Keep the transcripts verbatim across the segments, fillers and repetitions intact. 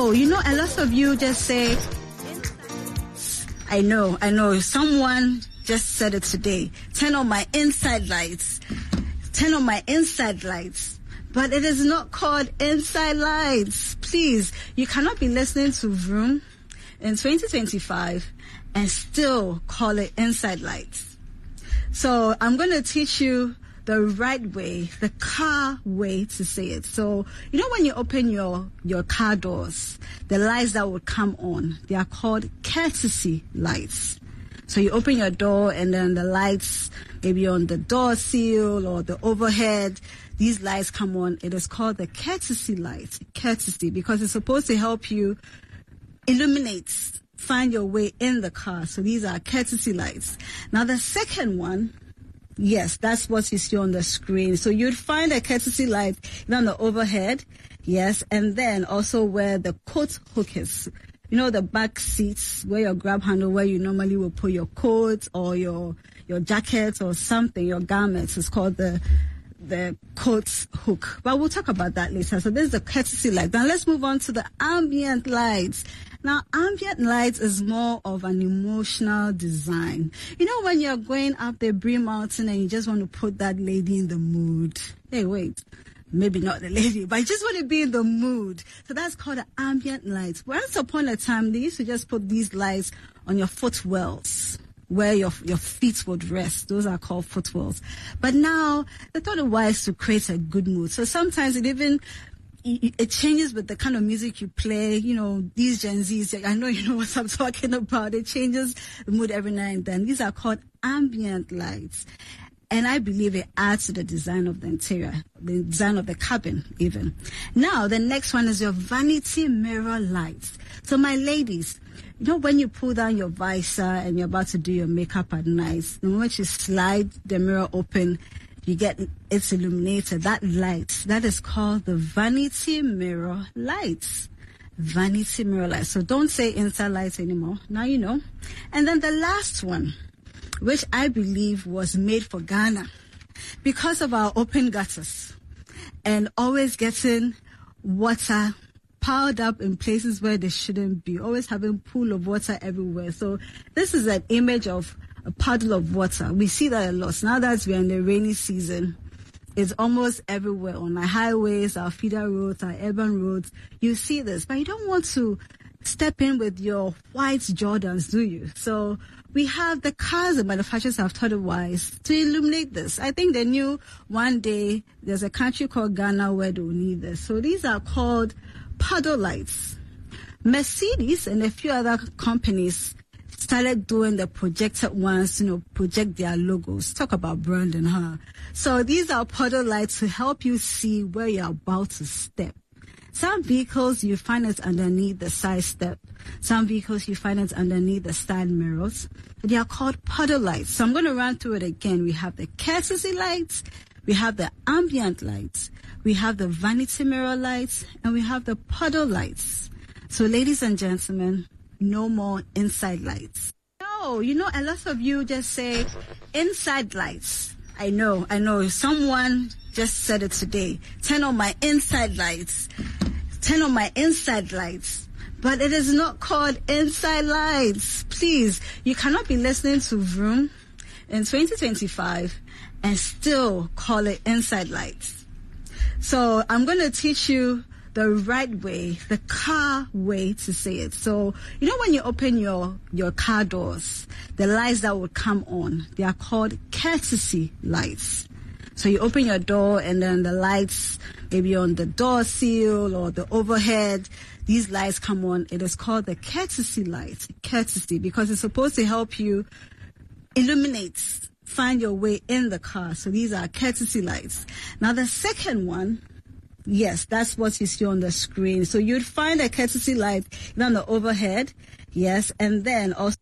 Oh, you know, a lot of you just say, I know, I know, someone just said it today. Turn on my inside lights. Turn on my inside lights. But it is not called inside lights. Please, you cannot be listening to Vroom in twenty twenty-five and still call it inside lights. So I'm going to teach you the right way, the car way to say it. So, you know, when you open your, your car doors, the lights that will come on, they are called courtesy lights. So you open your door and then the lights, maybe on the door seal or the overhead, these lights come on. It is called the courtesy light, courtesy, because it's supposed to help you illuminate, find your way in the car. So these are courtesy lights. Now the second one, yes, that's what you see on the screen. So you'd find a courtesy light on the overhead, yes, and then also where the coat hook is. You know, the back seats where your grab handle, where you normally will put your coat or your your jacket or something, your garments, is called the the coat hook. But we'll talk about that later. So this is the courtesy light. Now let's move on to the ambient lights. Now, ambient lights is more of an emotional design. You know, when you're going up the Bree Mountain and you just want to put that lady in the mood. Hey, wait. Maybe not the lady, but you just want to be in the mood. So that's called the ambient lights. Once upon a time, they used to just put these lights on your footwells, where your your feet would rest. Those are called footwells. But now, they thought it wise to create a good mood. So sometimes it even... it changes with the kind of music you play. You know, these Gen Zs, I know you know what I'm talking about. It changes the mood every now and then. These are called ambient lights. And I believe it adds to the design of the interior, the design of the cabin even. Now, the next one is your vanity mirror lights. So my ladies, you know, when you pull down your visor and you're about to do your makeup at night, the moment you slide the mirror open, you get it's illuminated. That light, that is called the vanity mirror lights. Vanity mirror lights. So don't say inside lights anymore. Now you know. And then the last one, which I believe was made for Ghana because of our open gutters and always getting water piled up in places where they shouldn't be, always having pool of water everywhere. So this is an image of a puddle of water. We see that a lot. Now that we're in the rainy season, it's almost everywhere on our highways, our feeder roads, our urban roads. You see this, but you don't want to step in with your white Jordans, do you? So we have the cars, the manufacturers have thought it wise to illuminate this. I think they knew one day there's a country called Ghana where they'll need this. So these are called puddle lights. Mercedes and a few other companies started doing the projected ones, you know, project their logos. Talk about branding, huh? So these are puddle lights to help you see where you're about to step. Some vehicles, you find it underneath the side step. Some vehicles, you find it underneath the side mirrors. They are called puddle lights. So I'm going to run through it again. We have the courtesy lights. We have the ambient lights. We have the vanity mirror lights. And we have the puddle lights. So ladies and gentlemen, no more inside lights. No, you know, a lot of you just say inside lights. I know, I know. Someone just said it today. Turn on my inside lights. Turn on my inside lights. But it is not called inside lights. Please, you cannot be listening to Vroom in twenty twenty-five and still call it inside lights. So I'm going to teach you the right way, the car way to say it. So, you know, when you open your, your car doors, the lights that will come on, they are called courtesy lights. So you open your door and then the lights, maybe on the door seal or the overhead, these lights come on. It is called the courtesy light, courtesy, because it's supposed to help you illuminate, find your way in the car. So these are courtesy lights. Now the second one, yes, that's what you see on the screen. So you'd find a courtesy light on the overhead, yes, and then also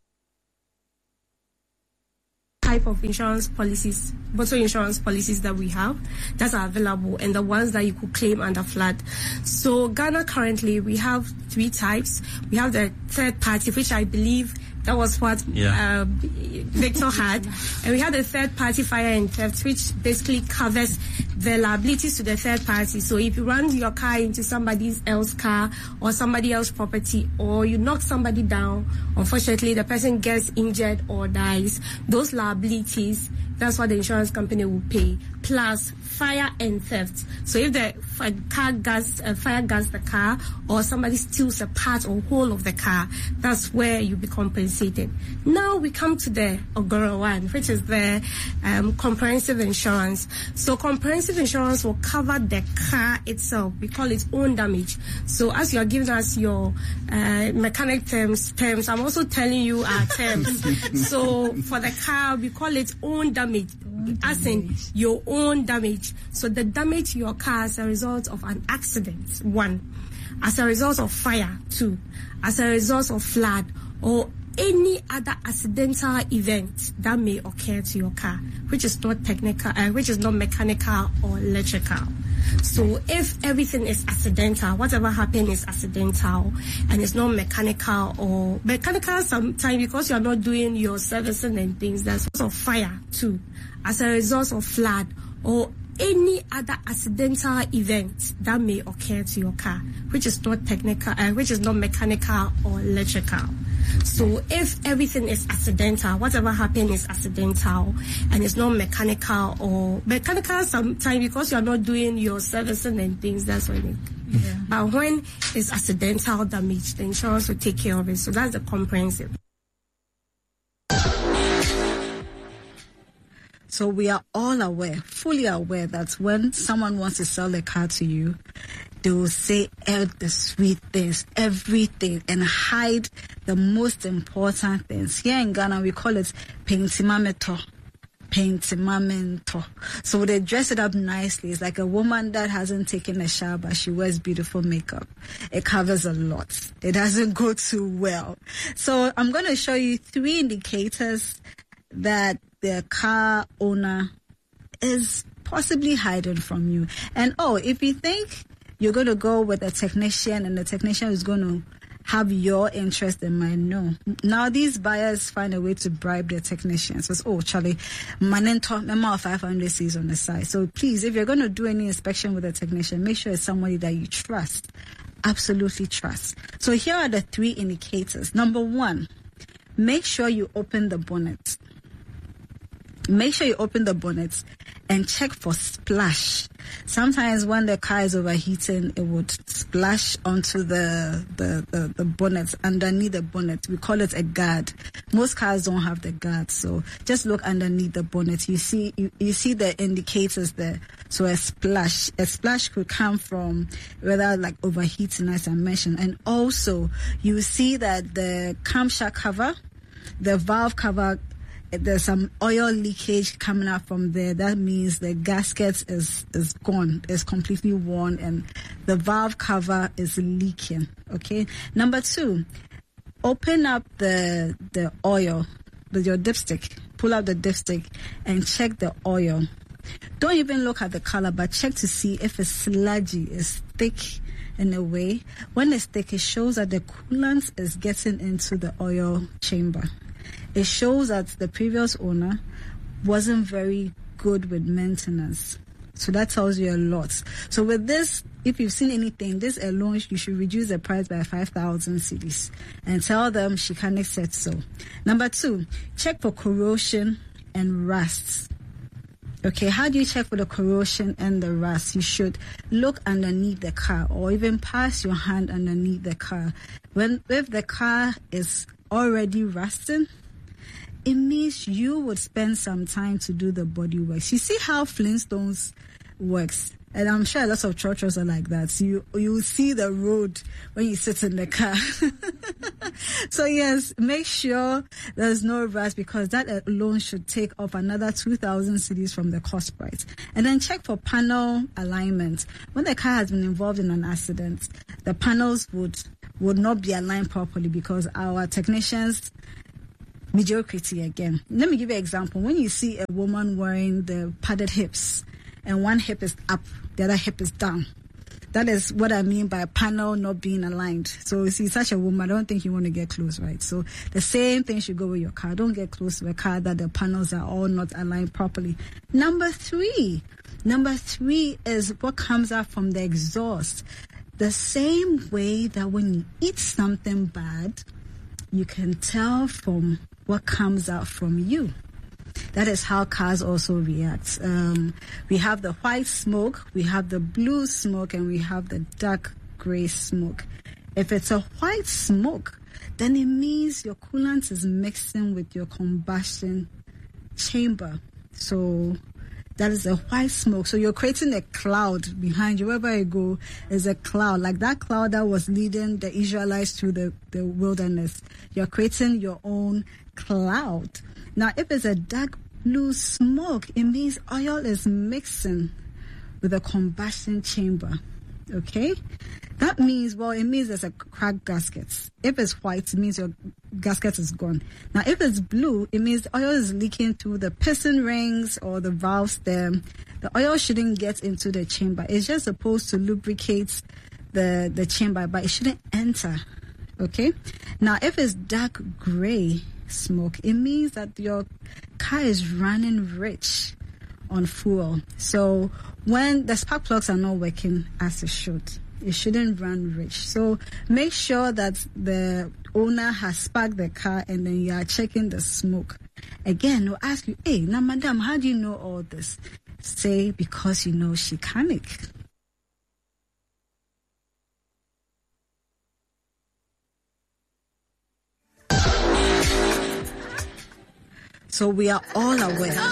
type of insurance policies, motor insurance policies that we have that are available and the ones that you could claim under flood. So Ghana currently, we have three types. We have the third party, which I believe that was what yeah. uh, Victor had. And we have the third party fire and theft, which basically covers the liabilities to the third party. So if you run your car into somebody else's car or somebody else's property, or you knock somebody down, unfortunately the person gets injured or dies, those liabilities, that's what the insurance company will pay, plus fire and theft. So if the f- car gas, uh, fire gas the car, or somebody steals a part or whole of the car, that's where you be compensated. Now we come to the Ogoro one, which is the um, comprehensive insurance. So comprehensive insurance will cover the car itself. We call it own damage. So as you are giving us your uh, mechanic terms, terms, I'm also telling you our terms. So for the car, we call it own damage. As in your own damage. So the damage to your car as a result of an accident, one. As a result of fire, two. As a result of flood, or any other accidental event that may occur to your car, which is not technical, uh, which is not mechanical or electrical. So if everything is accidental, whatever happened is accidental and it's not mechanical, or mechanical sometimes because you are not doing your servicing and things, that's also fire too. As a result of flood or any other accidental event that may occur to your car, which is not technical, uh, which is not mechanical or electrical. So if everything is accidental, whatever happened is accidental and it's not mechanical, or mechanical sometimes because you are not doing your servicing and things, that's when it. Yeah. But when it's accidental damage, the insurance will take care of it. So that's the comprehensive. So we are all aware, fully aware, that when someone wants to sell a car to you, they will say all the sweet things, everything, and hide the most important things. Here in Ghana, we call it paintimamento. Paintimamento. So they dress it up nicely. It's like a woman that hasn't taken a shower, but she wears beautiful makeup. It covers a lot. It doesn't go too well. So I'm going to show you three indicators that the car owner is possibly hiding from you. And oh, if you think you're going to go with a technician and the technician is going to have your interest in mind, no. Now these buyers find a way to bribe their technicians. So, oh, Charlie, manento, memo five hundred C's on the side. So please, if you're going to do any inspection with a technician, make sure it's somebody that you trust. Absolutely trust. So here are the three indicators. Number one, make sure you open the bonnet. Make sure you open the bonnet and check for splash. Sometimes when the car is overheating, it would splash onto the, the, the, the bonnet, underneath the bonnet. We call it a guard. Most cars don't have the guard, so just look underneath the bonnet. You see, you, you see the indicators there. So a splash, a splash could come from whether like overheating, as I mentioned. And also, you see that the camshaft cover, the valve cover, there's some oil leakage coming out from there. That means the gasket is, is gone. It's completely worn and the valve cover is leaking. Okay. Number two, open up the, the oil with your dipstick. Pull out the dipstick and check the oil. Don't even look at the color, but check to see if it's sludgy, it's thick in a way. When it's thick, it shows that the coolant is getting into the oil chamber. It shows that the previous owner wasn't very good with maintenance. So that tells you a lot. So with this, if you've seen anything, this alone, you should reduce the price by five thousand cedis and tell them Shikanic said so. Number two, check for corrosion and rust. Okay, how do you check for the corrosion and the rust? You should look underneath the car or even pass your hand underneath the car. When if the car is already rusting, it means you would spend some time to do the body work. You see how Flintstones works? And I'm sure lots of churches are like that. So you you see the road when you sit in the car. So yes, make sure there's no rust, because that alone should take off another two thousand cedis from the cost price. And then check for panel alignment. When the car has been involved in an accident, the panels would would not be aligned properly because our technicians mediocrity again. Let me give you an example. When you see a woman wearing the padded hips and one hip is up, the other hip is down, That is what I mean by panel not being aligned. So you see, such a woman, I don't think you want to get close, right? So the same thing should go with your car. Don't get close to a car that the panels are all not aligned properly. Number three. Number three is what comes out from the exhaust. The same way that when you eat something bad, you can tell from what comes out from you. That is how cars also react. Um, we have the white smoke, we have the blue smoke, and we have the dark gray smoke. If it's a white smoke, then it means your coolant is mixing with your combustion chamber. So that is a white smoke. So you're creating a cloud behind you. Wherever you go is a cloud. Like that cloud that was leading the Israelites through the, the wilderness. You're creating your own cloud. Now, if it's a dark blue smoke, it means oil is mixing with the combustion chamber. Okay? That means, well, it means there's a cracked gasket. If it's white, it means your gasket is gone. Now, if it's blue, it means the oil is leaking through the piston rings or the valve stem. The oil shouldn't get into the chamber. It's just supposed to lubricate the, the chamber, but it shouldn't enter. Okay? Now, if it's dark gray smoke, it means that your car is running rich on fuel. So when the spark plugs are not working as it should, it shouldn't run rich. So make sure that the owner has sparked the car and then you are checking the smoke. Again, they'll ask you, hey, now madam, how do you know all this? Say, because you know Shikanic. So we are all aware